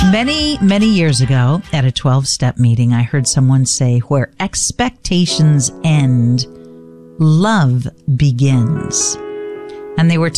Many years ago at a 12-step meeting, I heard someone say, where expectations end, love begins. And they were